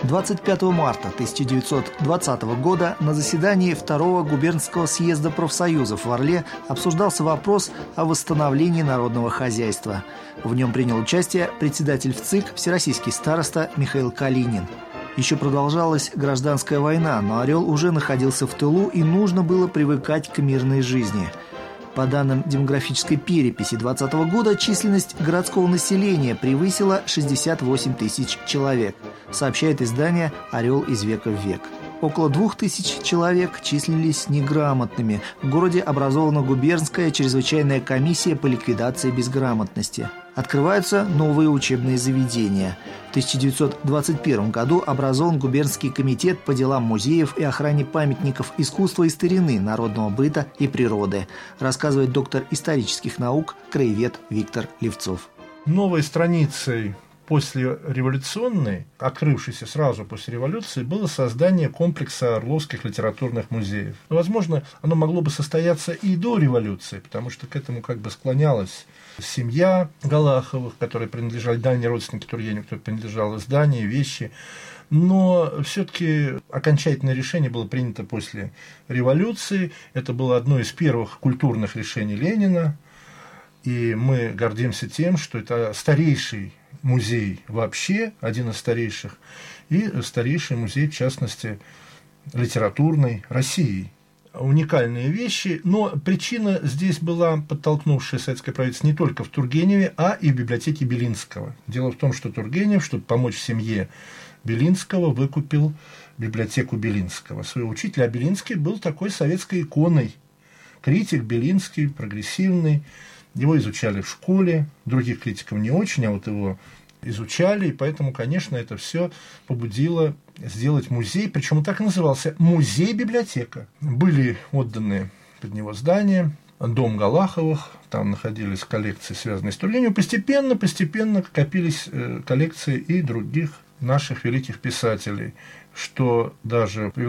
25 марта 1920 года на заседании Второго губернского съезда профсоюзов в Орле обсуждался вопрос о восстановлении народного хозяйства. В нем принял участие председатель ВЦИК, всероссийский староста Михаил Калинин. Еще продолжалась гражданская война, но Орел уже находился в тылу, и нужно было привыкать к мирной жизни. По данным демографической переписи 2020 года, численность городского населения превысила 68 тысяч человек, сообщает издание «Орел из века в век». Около 2000 человек числились неграмотными. В городе образована губернская чрезвычайная комиссия по ликвидации безграмотности. Открываются новые учебные заведения. В 1921 году образован губернский комитет по делам музеев и охране памятников искусства и старины, народного быта и природы, рассказывает доктор исторических наук, краевед Виктор Левцов. Новой страницей послереволюционной, открывшейся сразу после революции, было создание комплекса орловских литературных музеев. Но, возможно, оно могло бы состояться и до революции, потому что к этому склонялась семья Галаховых, которые принадлежали, дальние родственники Тургеневу, кто принадлежал издания, вещи. Но все-таки окончательное решение было принято после революции. Это было одно из первых культурных решений Ленина. И мы гордимся тем, что это старейший музей вообще, один из старейших, и старейший музей, в частности, литературной России. Уникальные вещи, но причина здесь была, подтолкнувшая советское правительство, не только в Тургеневе, а и в библиотеке Белинского. Дело в том, что Тургенев, чтобы помочь семье Белинского, выкупил библиотеку Белинского, своего учителя. А Белинский был такой советской иконой. Критик Белинский, прогрессивный. Его изучали в школе, других критиков не очень, а вот его изучали, и поэтому, конечно, это все побудило сделать музей, причем он так и назывался – музей-библиотека. Были отданы под него здания, дом Галаховых, там находились коллекции, связанные с Тургеневым. Постепенно копились коллекции и других наших великих писателей, что даже